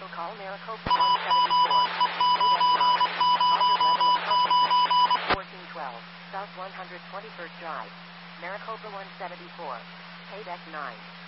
Commercial call Maricopa 174. Payback 9. Target level of consciousness. 1412. South 121st Drive. Maricopa 174. Payback 9.